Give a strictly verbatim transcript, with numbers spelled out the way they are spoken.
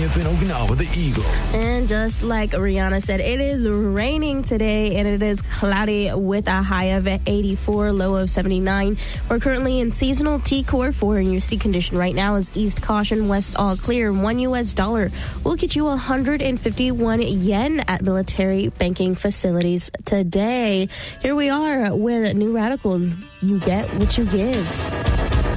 F M Okinawa, the Eagle. And just like Rihanna said, it is raining today, and it is cloudy with a high of eighty-four, low of seventy-nine. We're currently in seasonal T-Core four, and your sea condition right now is east caution, west all clear. One U S dollar will get you one hundred fifty-one yen at military banking facilities today. Here we are with New Radicals. You get what you give.